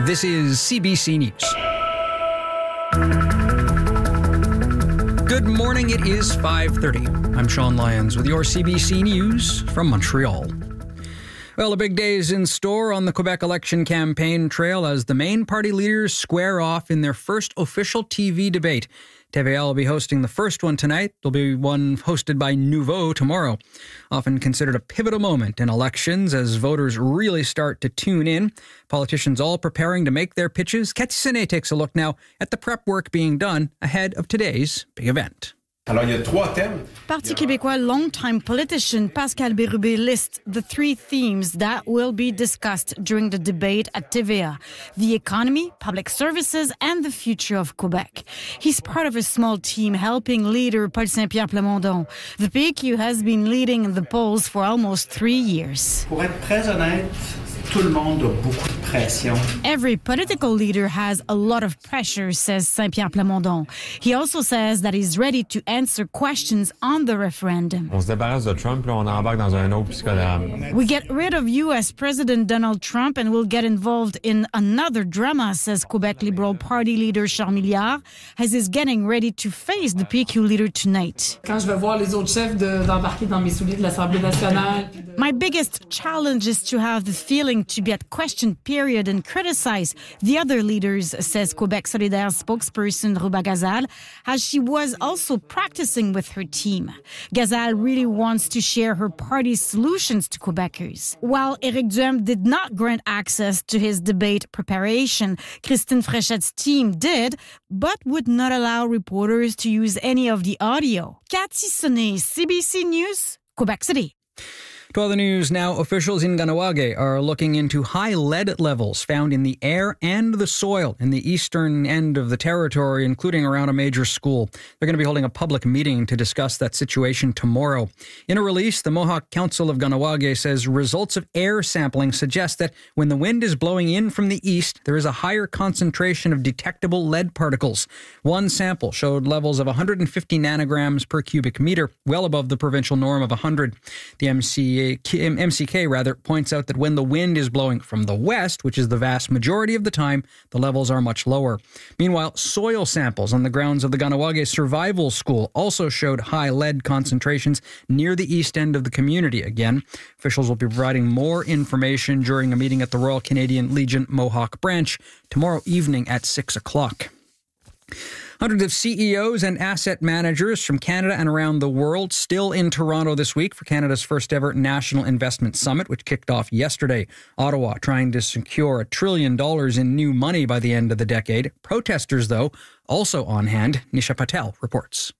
This is CBC News. Good morning, it is 5:30. I'm Sean Lyons with your CBC News from Montreal. Well, a big day is in store on the Quebec election campaign trail as the main party leaders square off in their first official TV debate. TVA will be hosting the first one tonight. There'll be one hosted by Nouveau tomorrow. Often considered a pivotal moment in elections as voters really start to tune in. Politicians all preparing to make their pitches. Cathy Senet takes a look now at the prep work being done ahead of today's big event. Alors, il y a trois thèmes. Parti québécois longtime politician Pascal Bérubé lists the three themes that will be discussed during the debate at TVA: the economy, public services, and the future of Quebec. He's part of a small team helping leader Paul Saint-Pierre Plamondon. The PQ has been leading in the polls for almost 3 years. Pour être très honnête, tout le monde a beaucoup de pression. Every political leader has a lot of pressure, says Saint-Pierre Plamondon. He also says that he's ready to answer questions on the referendum. On se débarrasse de Trump, là, on embarque dans un autre psychodrame. We get rid of U.S. President Donald Trump and we'll get involved in another drama, says Quebec Liberal Party leader Charles Milliard, as he's getting ready to face the PQ leader tonight. Quand je vais voir les autres chefs d'embarquer dans mes souliers de l'Assemblée nationale. My biggest challenge is to have the feeling to be at question period and criticize the other leaders, says Quebec Solidaire spokesperson Rouba Gazal, as she was also practicing with her team. Gazal really wants to share her party's solutions to Quebecers. While Éric Duhem did not grant access to his debate preparation, Christine Fréchette's team did, but would not allow reporters to use any of the audio. Cathy Senet, CBC News, Quebec City. To other news now, officials in Kahnawake are looking into high lead levels found in the air and the soil in the eastern end of the territory, including around a major school. They're going to be holding a public meeting to discuss that situation tomorrow. In a release, the Mohawk Council of Kahnawake says results of air sampling suggest that when the wind is blowing in from the east, there is a higher concentration of detectable lead particles. One sample showed levels of 150 nanograms per cubic meter, well above the provincial norm of 100. The MCK points out that when the wind is blowing from the west, which is the vast majority of the time, the levels are much lower. Meanwhile, soil samples on the grounds of the Kahnawake Survival School also showed high lead concentrations near the east end of the community. Again, officials will be providing more information during a meeting at the Royal Canadian Legion Mohawk branch tomorrow evening at 6 o'clock. Hundreds of CEOs and asset managers from Canada and around the world still in Toronto this week for Canada's first ever National Investment Summit, which kicked off yesterday. Ottawa trying to secure $1 trillion in new money by the end of the decade. Protesters, though, also on hand. Nisha Patel reports.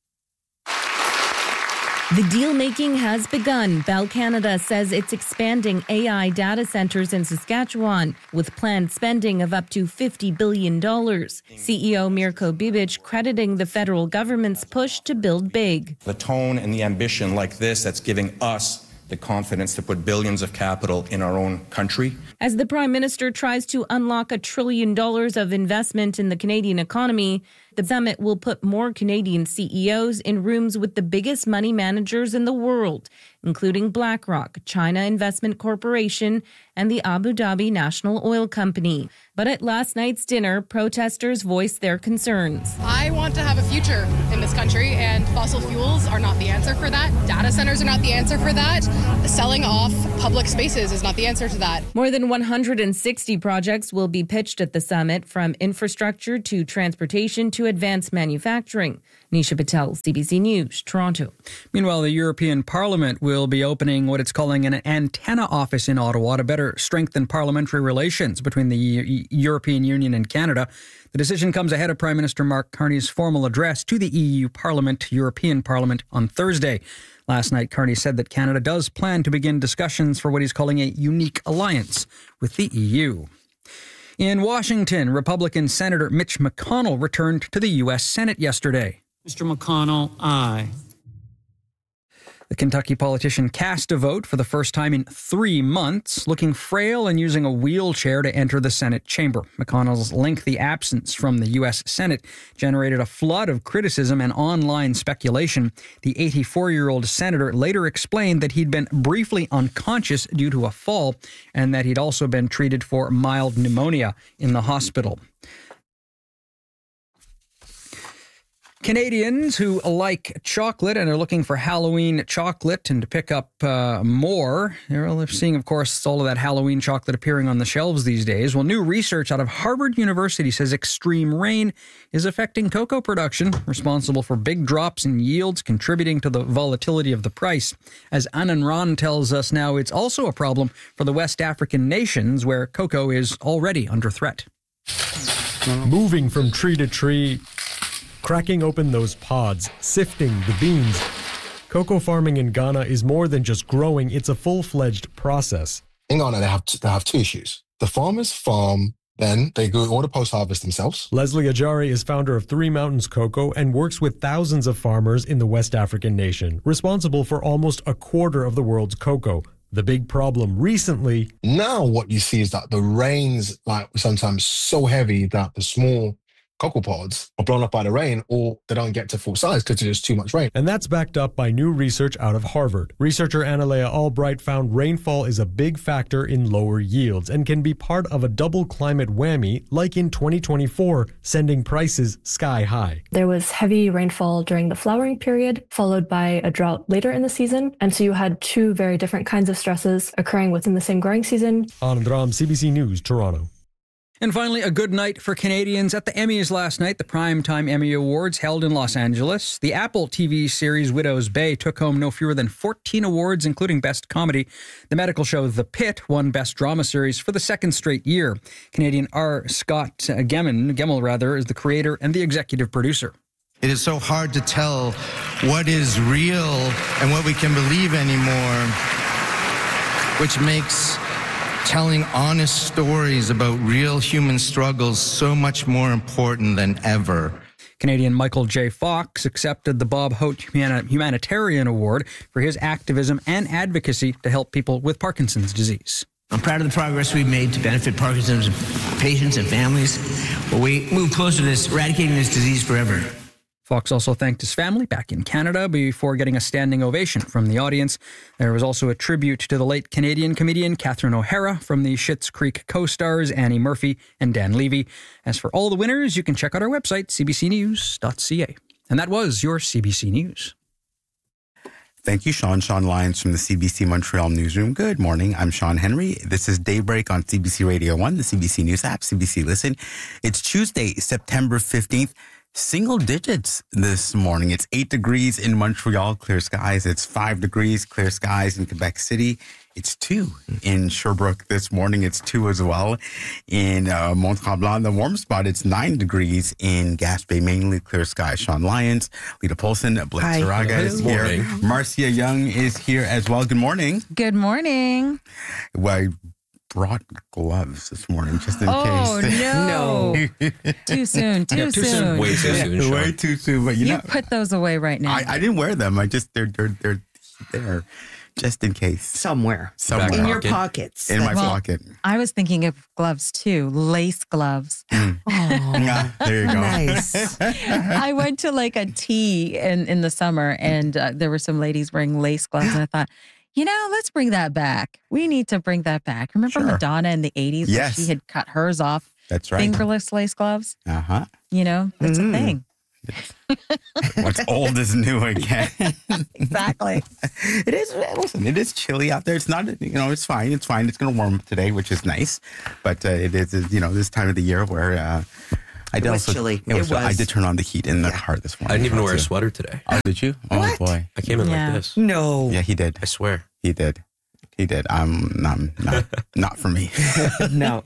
The deal-making has begun. Bell Canada says it's expanding AI data centers in Saskatchewan with planned spending of up to $50 billion. CEO Mirko Bibic crediting the federal government's push to build big. The tone and the ambition like this that's giving us the confidence to put billions of capital in our own country. As the Prime Minister tries to unlock $1 trillion of investment in the Canadian economy, the summit will put more Canadian CEOs in rooms with the biggest money managers in the world, including BlackRock, China Investment Corporation, and the Abu Dhabi National Oil Company. But at last night's dinner, protesters voiced their concerns. I want to have a future in this country, and fossil fuels are not the answer for that. Data centers are not the answer for that. Selling off public spaces is not the answer to that. More than 160 projects will be pitched at the summit, from infrastructure to transportation to advanced manufacturing. Nisha Patel, CBC News, Toronto. Meanwhile, the European Parliament will be opening what it's calling an antenna office in Ottawa to better strengthen parliamentary relations between the European Union and Canada. The decision comes ahead of Prime Minister Mark Carney's formal address to the EU European Parliament on Thursday. Last night, Carney said that Canada does plan to begin discussions for what he's calling a unique alliance with the EU. In Washington, Republican Senator Mitch McConnell returned to the U.S. Senate yesterday. Mr. McConnell, aye. The Kentucky politician cast a vote for the first time in 3 months, looking frail and using a wheelchair to enter the Senate chamber. McConnell's lengthy absence from the U.S. Senate generated a flood of criticism and online speculation. The 84-year-old senator later explained that he'd been briefly unconscious due to a fall and that he'd also been treated for mild pneumonia in the hospital. Canadians who like chocolate and are looking for Halloween chocolate and to pick up more, they're seeing, of course, all of that Halloween chocolate appearing on the shelves these days. Well, new research out of Harvard University says extreme rain is affecting cocoa production, responsible for big drops in yields, contributing to the volatility of the price. As Anand Ran tells us now, it's also a problem for the West African nations where cocoa is already under threat. Moving from tree to tree, cracking open those pods, sifting the beans. Cocoa farming in Ghana is more than just growing, it's a full-fledged process. In Ghana, they have two issues. The farmers farm, then they go order post-harvest themselves. Leslie Ajari is founder of Three Mountains Cocoa and works with thousands of farmers in the West African nation, responsible for almost a quarter of the world's cocoa. The big problem recently... Now what you see is that the rain's sometimes so heavy that the small cocoa pods are blown up by the rain, or they don't get to full size because there's too much rain. And that's backed up by new research out of Harvard. Researcher Analea Albright found rainfall is a big factor in lower yields and can be part of a double climate whammy, like in 2024, sending prices sky high. There was heavy rainfall during the flowering period, followed by a drought later in the season. And so you had two very different kinds of stresses occurring within the same growing season. Anand Ram, CBC News, Toronto. And finally, a good night for Canadians at the Emmys last night, the Primetime Emmy Awards held in Los Angeles. The Apple TV series Widow's Bay took home no fewer than 14 awards, including Best Comedy. The medical show The Pit won Best Drama Series for the second straight year. Canadian R. Scott Gemmell is the creator and the executive producer. It is so hard to tell what is real and what we can believe anymore, which makes telling honest stories about real human struggles so much more important than ever. Canadian Michael J. Fox accepted the Bob Hope Humanitarian Award for his activism and advocacy to help people with Parkinson's disease. I'm proud of the progress we've made to benefit Parkinson's patients and families. We move closer to eradicating this disease forever. Fox also thanked his family back in Canada before getting a standing ovation from the audience. There was also a tribute to the late Canadian comedian Catherine O'Hara from the Schitt's Creek co-stars Annie Murphy and Dan Levy. As for all the winners, you can check out our website, cbcnews.ca. And that was your CBC News. Thank you, Sean. Sean Lyons from the CBC Montreal Newsroom. Good morning. I'm Sean Henry. This is Daybreak on CBC Radio 1, the CBC News app, CBC Listen. It's Tuesday, September 15th. Single digits this morning. It's 8 degrees in Montreal, clear skies. It's 5 degrees, clear skies in Quebec City. It's 2 in Sherbrooke this morning. It's 2 as well in Mont-Tremblant. The warm spot, it's 9 degrees in Gaspé, mainly clear skies. Sean Lyons, Lita Polson, Blake Saraga is here. Marcia Young is here as well. Good morning. Good morning. Well, brought gloves this morning just in case. Oh, no. Too soon. Too soon. Way too soon. Way too soon. But you put those away right now. I didn't wear them. They're there just in case. Somewhere. In your pockets. In my pocket. I was thinking of gloves too. Lace gloves. Oh, there you go. Nice. I went to like a tea in the summer and there were some ladies wearing lace gloves and I thought, let's bring that back. We need to bring that back. Remember Madonna in the 80s? Yes. She had cut hers off. That's right. Fingerless lace gloves. Uh-huh. That's a thing. What's old is new again. Exactly. It is. Listen, it is chilly out there. It's not, it's fine. It's fine. It's going to warm up today, which is nice. But it is, this time of the year where... It was chilly. It was. I did turn on the heat in the car this morning. I didn't even wear a sweater today. Oh, did you? What? Oh, boy. I came in like this. No. Yeah, he did. I swear. He did. Not for me. No.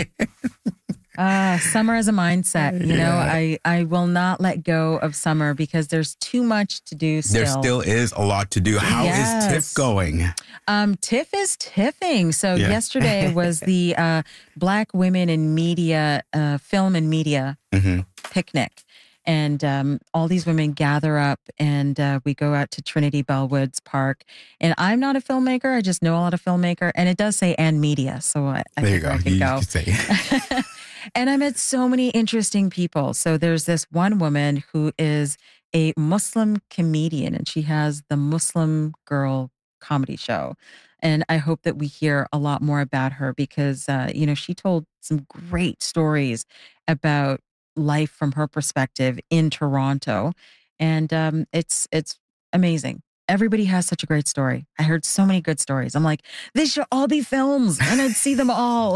Summer is a mindset. I will not let go of summer because there's too much to do still. There still is a lot to do. How is TIFF going? TIFF is tiffing. So yesterday was the Black Women in Media, Film and Media picnic. And all these women gather up, and we go out to Trinity Bellwoods Park. And I'm not a filmmaker. I just know a lot of filmmaker. And it does say "and media." So I there you go. I can You go. can say. And I met so many interesting people. So there's this one woman who is a Muslim comedian, and she has the Muslim Girl comedy show. And I hope that we hear a lot more about her because, she told some great stories about life from her perspective in Toronto. And it's amazing. Everybody has such a great story. I heard so many good stories. I'm like, they should all be films and I'd see them all.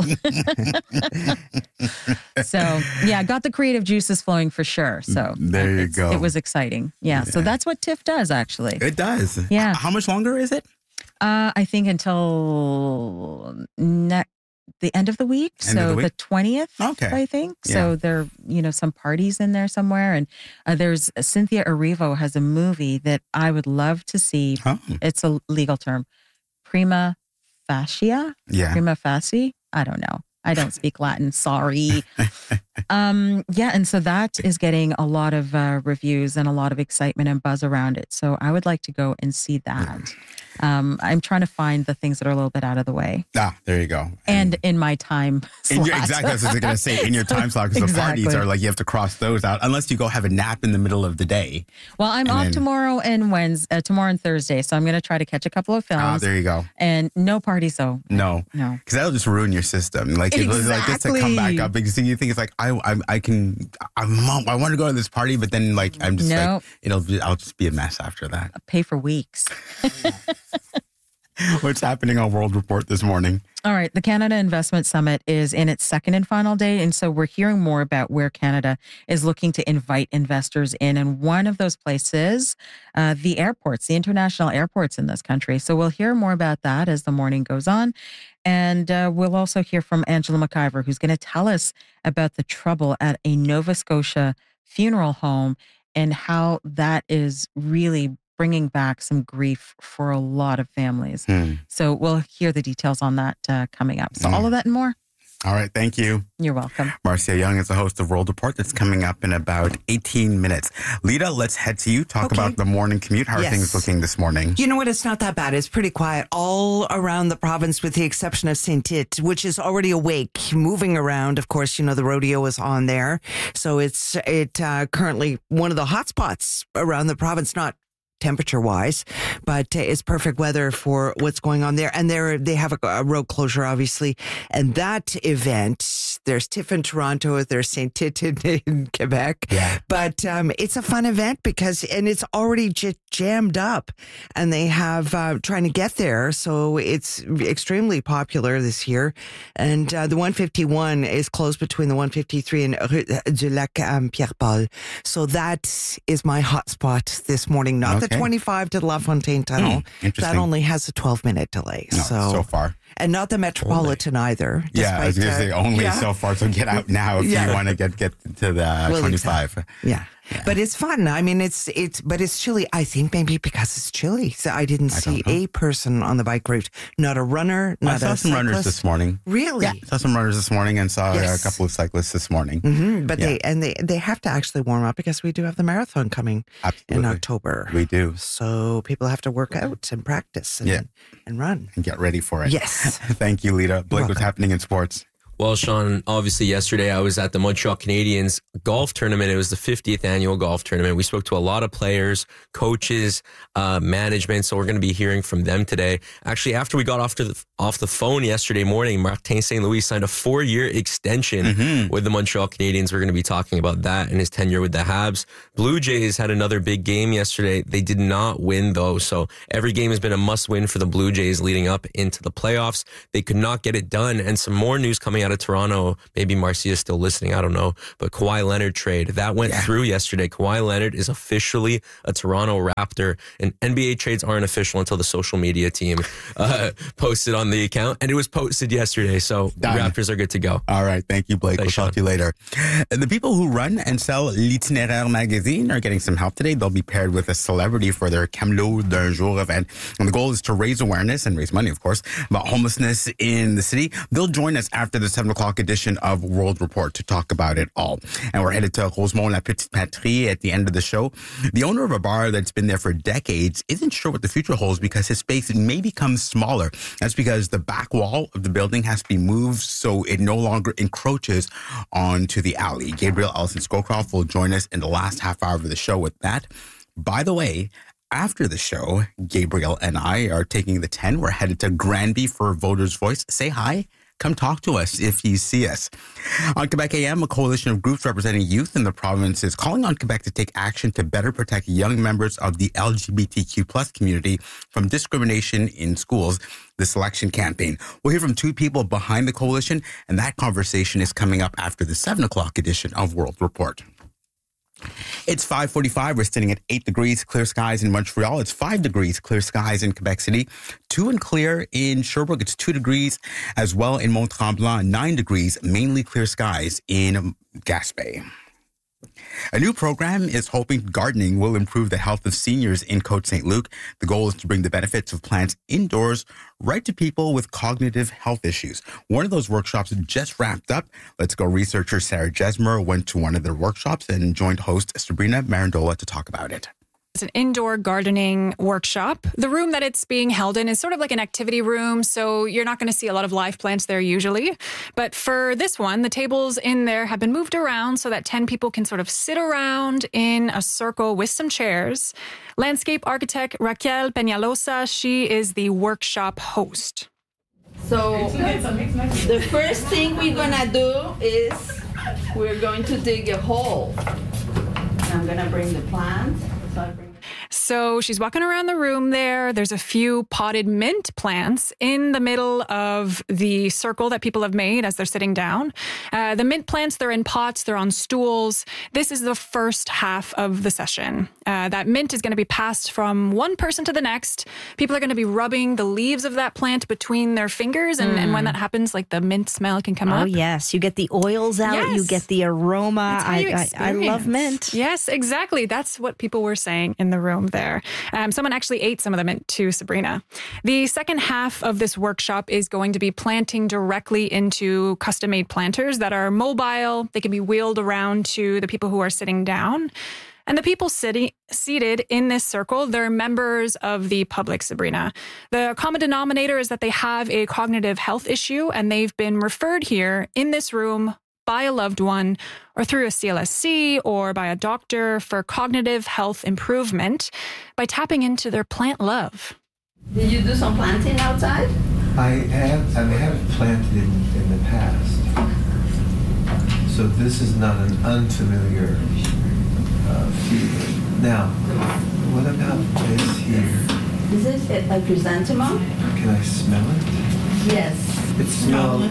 So, yeah, got the creative juices flowing for sure. So there you go. It was exciting. Yeah. So that's what TIFF does, actually. It does. Yeah. How much longer is it? I think until the end of the week. So the 20th, okay. I think. Yeah. So there, some parties in there somewhere. And there's Cynthia Erivo has a movie that I would love to see. Oh. It's a legal term. Prima facie? Yeah. Prima facie? I don't know. I don't speak Latin. Sorry. And so that is getting a lot of reviews and a lot of excitement and buzz around it. So I would like to go and see that. I'm trying to find the things that are a little bit out of the way. Ah, there you go. And in my time slot. Exactly. That's what I was going to say. In your time slot, because the parties are like, you have to cross those out unless you go have a nap in the middle of the day. Well, I'm off tomorrow and tomorrow and Thursday. So I'm going to try to catch a couple of films. Ah, there you go. And no parties though. No. Because that'll just ruin your system. Like, like this to come back up because you think it's like, I want to go to this party, but then like, I'm just like, I'll just be a mess after that. I'll pay for weeks. What's happening on World Report this morning? All right. The Canada Investment Summit is in its second and final day. And so we're hearing more about where Canada is looking to invite investors in. And one of those places, the airports, the international airports in this country. So we'll hear more about that as the morning goes on. And we'll also hear from Angela McIver, who's going to tell us about the trouble at a Nova Scotia funeral home and how that is really bringing back some grief for a lot of families. So we'll hear the details on that coming up. So all of that and more. All right. Thank you. You're welcome. Marcia Young is the host of World Report. That's coming up in about 18 minutes. Lita, let's head to you. Talk about the morning commute. How are things looking this morning? You know what? It's not that bad. It's pretty quiet all around the province with the exception of Saint-Tite, which is already awake, moving around. Of course, the rodeo is on there. So it's currently one of the hot spots around the province, not temperature-wise, but it's perfect weather for what's going on there. And they have a road closure, obviously. And that event, there's TIFF in Toronto, there's Saint-Tite in Quebec. Yeah. But it's a fun event and it's already jammed up. And they have trying to get there. So it's extremely popular this year. And the 151 is closed between the 153 and Rue du Lac Pierre-Paul. So that is my hot spot this morning. Not the 25 to the La Fontaine Tunnel. That only has a 12-minute delay. So far. And not the Metropolitan either. Yeah, I was going to say only so far. So get out now if you want to get to the 25. Yeah. But it's fun. I mean, but it's chilly. I think maybe because it's chilly. So I didn't see a person on the bike route. Not a runner, not a cyclist. I saw some runners this morning. Really? Yeah, I saw some runners this morning and saw a couple of cyclists this morning. Mm-hmm. But they have to actually warm up because we do have the marathon coming in October. We do. So people have to work out and practice and run. And get ready for it. Yes. Thank you, Lita. Blake, what's happening in sports? Well, Sean, obviously yesterday I was at the Montreal Canadiens golf tournament. It was the 50th annual golf tournament. We spoke to a lot of players, coaches, management. So we're going to be hearing from them today. Actually, after we got off the phone yesterday morning, Martin St. Louis signed a 4-year extension with the Montreal Canadiens. We're going to be talking about that and his tenure with the Habs. Blue Jays had another big game yesterday. They did not win though. So every game has been a must win for the Blue Jays leading up into the playoffs. They could not get it done. And some more news coming out of Toronto. Maybe Marcia is still listening. I don't know. But Kawhi Leonard trade that went through yesterday. Kawhi Leonard is officially a Toronto Raptor, and NBA trades aren't official until the social media team posted on the account, and it was posted yesterday. So the Raptors are good to go. All right. Thank you, Blake. We'll talk to you later. The people who run and sell L'Itinéraire magazine are getting some help today. They'll be paired with a celebrity for their Camelot d'un jour event. And the goal is to raise awareness and raise money, of course, about homelessness in the city. They'll join us after this 7 o'clock edition of World Report to talk about it all. And we're headed to Rosemont La Petite Patrie at the end of the show. The owner of a bar that's been there for decades isn't sure what the future holds because his space may become smaller. That's because the back wall of the building has to be moved so it no longer encroaches onto the alley. Gabriel Ellison-Scowcroft will join us in the last half hour of the show with that. By the way, after the show, Gabriel and I are taking the 10. We're headed to Granby for Voters' Voice. Say hi. Come talk to us if you see us. On Quebec AM, a coalition of groups representing youth in the province is calling on Quebec to take action to better protect young members of the LGBTQ+ community from discrimination in schools this election campaign. We'll hear from two people behind the coalition, and that conversation is coming up after the 7 o'clock edition of World Report. It's 5:45. We're sitting at 8 degrees, clear skies in Montreal. It's 5 degrees, clear skies in Quebec City. 2 and clear in Sherbrooke. It's 2 degrees as well in Mont-Tremblant. 9 degrees, mainly clear skies in Gaspé. A new program is hoping gardening will improve the health of seniors in Côte Saint-Luc. The goal is to bring the benefits of plants indoors right to people with cognitive health issues. One of those workshops just wrapped up. Let's Go researcher Sarah Jesmer went to one of their workshops and joined host Sabrina Marandola to talk about it. It's an indoor gardening workshop. The room that it's being held in is sort of like an activity room, so you're not going to see a lot of live plants there usually. But for this one, the tables in there have been moved around so that 10 people can sort of sit around in a circle with some chairs. Landscape architect Raquel Peñalosa, she is the workshop host. So the first thing we're going to do is we're going to dig a hole. I'm going to bring the plant. So she's walking around the room there. There's a few potted mint plants in the middle of the circle that people have made as they're sitting down. The mint plants, they're in pots, they're on stools. This is the first half of the session. That mint is going to be passed from one person to the next. People are going to be rubbing the leaves of that plant between their fingers. And when that happens, like the mint smell can come up. Oh, yes. You get the oils out. Yes. You get the aroma. I love mint. Yes, exactly. That's what people were saying in the room there. Someone actually ate some of the mint too, Sabrina. The second half of this workshop is going to be planting directly into custom-made planters that are mobile. They can be wheeled around to the people who are sitting down. And the people seated in this circle, they're members of the public, Sabrina. The common denominator is that they have a cognitive health issue, and they've been referred here in this room by a loved one or through a CLSC or by a doctor for cognitive health improvement by tapping into their plant love. Did you do some planting outside? I have planted in the past. So this is not an unfamiliar feeling. Now, what about this here? Is it a chrysanthemum? Can I smell it? Yes. It smelled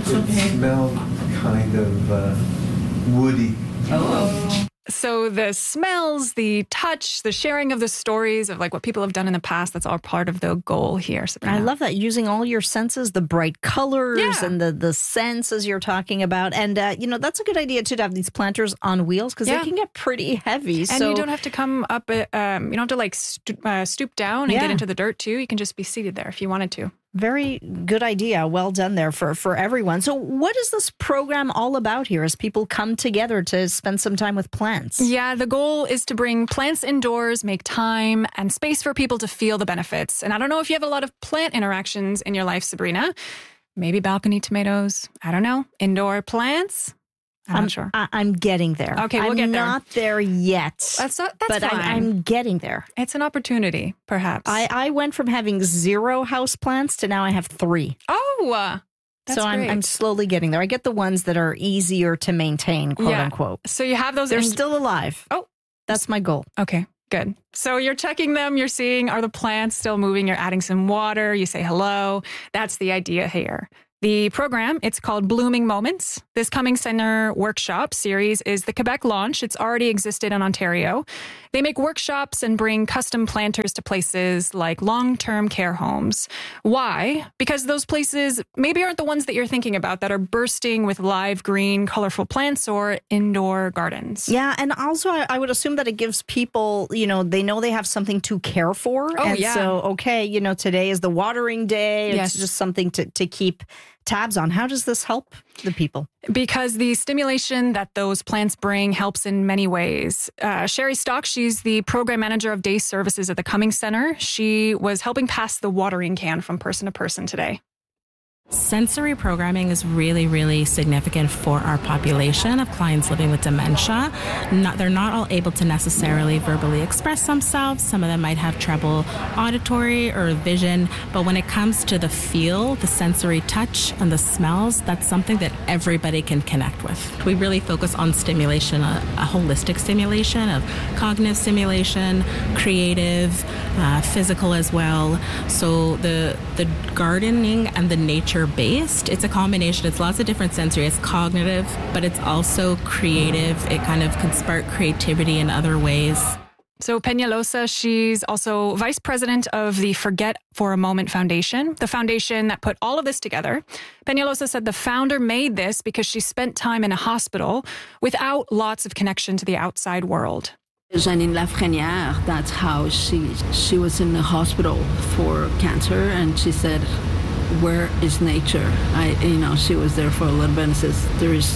kind of woody. Oh. So the smells, the touch, the sharing of the stories of like what people have done in the past, that's all part of the goal here, Sabrina. I love that, using all your senses, the bright colors and the senses you're talking about. And, that's a good idea, too, to have these planters on wheels because they can get pretty heavy. And you don't have to come up, you don't have to like stoop down and get into the dirt, too. You can just be seated there if you wanted to. Very good idea. Well done there for everyone. So what is this program all about here as people come together to spend some time with plants? Yeah, the goal is to bring plants indoors, make time and space for people to feel the benefits. And I don't know if you have a lot of plant interactions in your life, Sabrina. Maybe balcony tomatoes. I don't know. Indoor plants. I'm not sure. I'm getting there. Okay, we'll get there. I'm not there yet. That's but fine. I'm getting there. It's an opportunity, perhaps. I went from having 0 houseplants to now I have 3. Oh, that's so great. I'm slowly getting there. I get the ones that are easier to maintain, quote unquote. So you have those. They're still alive. Oh, that's my goal. Okay. Good. So you're checking them, you're seeing, are the plants still moving? You're adding some water, you say hello. That's the idea here. The program, it's called Blooming Moments. This coming center workshop series is the Quebec launch. It's already existed in Ontario. They make workshops and bring custom planters to places like long-term care homes. Why? Because those places maybe aren't the ones that you're thinking about that are bursting with live green, colorful plants or indoor gardens. Yeah, and also I would assume that it gives people, they know they have something to care for. Oh, and so, today is the watering day. It's just something to keep tabs on. How does this help the people? Because the stimulation that those plants bring helps in many ways. Sherry Stock, she's the program manager of day services at the Cummings Center. She was helping pass the watering can from person to person today. Sensory programming is really, really significant for our population of clients living with dementia. They're not all able to necessarily verbally express themselves. Some of them might have trouble auditory or vision, but when it comes to the feel, the sensory touch, and the smells, that's something that everybody can connect with. We really focus on stimulation, a holistic stimulation of cognitive stimulation, creative, physical as well. So the gardening and the nature-based, it's a combination. It's lots of different sensory. It's cognitive, but it's also creative. It kind of can spark creativity in other ways. So Peñalosa, she's also vice president of the Forget for a Moment Foundation, the foundation that put all of this together. Peñalosa said the founder made this because she spent time in a hospital without lots of connection to the outside world. Janine Lafrenière, that's how she was in the hospital for cancer, and she said, where is nature? She was there for a little bit and says,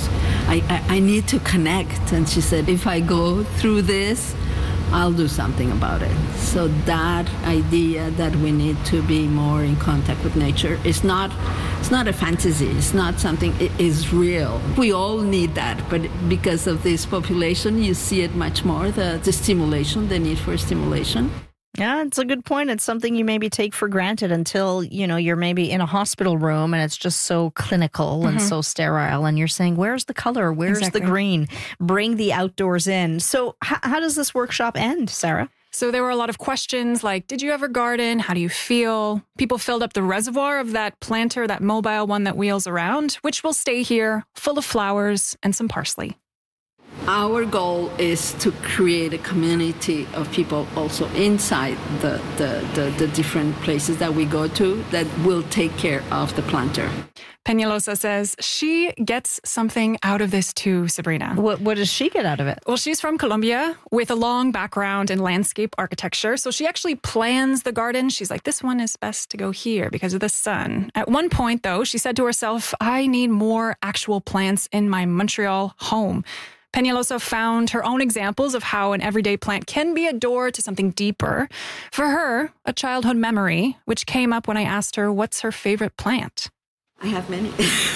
I need to connect. And she said, if I go through this, I'll do something about it. So that idea that we need to be more in contact with nature is not a fantasy. It's not something, it is real. We all need that, but because of this population, you see it much more, the stimulation, the need for stimulation. Yeah, it's a good point. It's something you maybe take for granted until, you're maybe in a hospital room and it's just so clinical and so sterile. And you're saying, where's the color? Where's the green? Bring the outdoors in. So how does this workshop end, Sarah? So there were a lot of questions like, did you ever garden? How do you feel? People filled up the reservoir of that planter, that mobile one that wheels around, which will stay here full of flowers and some parsley. Our goal is to create a community of people also inside the different places that we go to that will take care of the planter. Peñalosa says she gets something out of this too, Sabrina. What does she get out of it? Well, she's from Colombia with a long background in landscape architecture. So she actually plans the garden. She's like, this one is best to go here because of the sun. At one point, though, she said to herself, I need more actual plants in my Montreal home. Peñalosa found her own examples of how an everyday plant can be a door to something deeper. For her, a childhood memory, which came up when I asked her what's her favorite plant. I have many.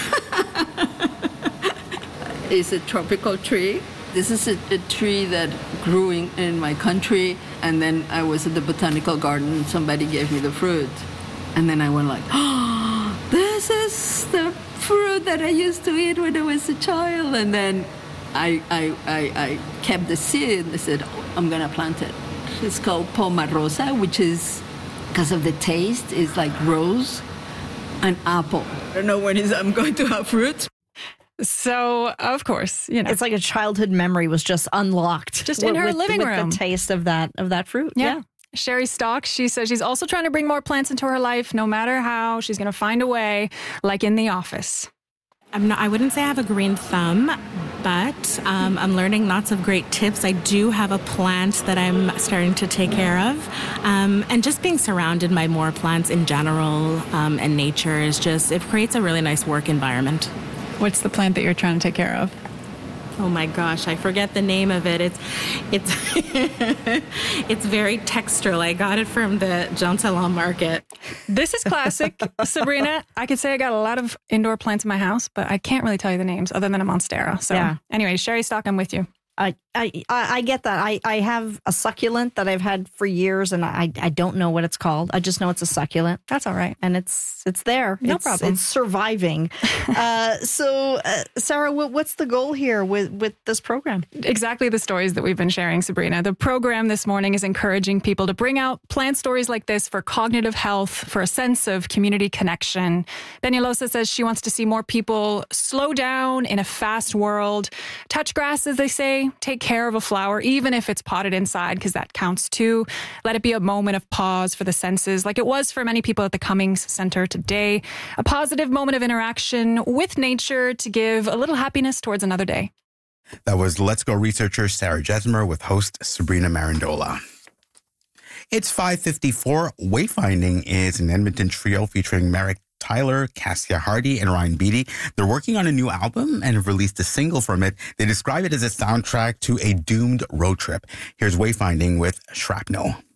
It's a tropical tree. This is a tree that grew in my country, and then I was at the botanical garden and somebody gave me the fruit. And then I went like, oh, this is the fruit that I used to eat when I was a child. And then I kept the seed and I said, I'm going to plant it. It's called Poma Rosa, which is, because of the taste, is like rose and apple. I don't know when I'm going to have fruit. So, of course, it's like a childhood memory was just unlocked. Just in her living room. With the taste of that fruit. Yeah. Sherry Stock, she says she's also trying to bring more plants into her life. No matter how, she's going to find a way, like in the office. I wouldn't say I have a green thumb, but I'm learning lots of great tips. I do have a plant that I'm starting to take care of. And just being surrounded by more plants in general and nature it creates a really nice work environment. What's the plant that you're trying to take care of? Oh my gosh, I forget the name of it. It's it's very textural. I got it from the Jean Talon market. This is classic. Sabrina, I could say I got a lot of indoor plants in my house, but I can't really tell you the names other than a Monstera. So anyway, Sherry Stock, I'm with you. I get that. I have a succulent that I've had for years, and I don't know what it's called. I just know it's a succulent. That's all right. And it's there. No problem. It's surviving. So, Sarah, what's the goal here with this program? Exactly the stories that we've been sharing, Sabrina. The program this morning is encouraging people to bring out plant stories like this for cognitive health, for a sense of community connection. Peñalosa says she wants to see more people slow down in a fast world, touch grass, as they say, take care of a flower, even if it's potted inside, because that counts too. Let it be a moment of pause for the senses, like it was for many people at the Cummings Center today. A positive moment of interaction with nature to give a little happiness towards another day. That was Let's Go researcher Sarah Jesmer with host Sabrina Marandola. It's 5:54. Wayfinding is an Edmonton trio featuring Merrick Tyler, Cassia Hardy, and Ryan Beatty. They're working on a new album and have released a single from it. They describe it as a soundtrack to a doomed road trip. Here's Wayfinding with Shrapnel.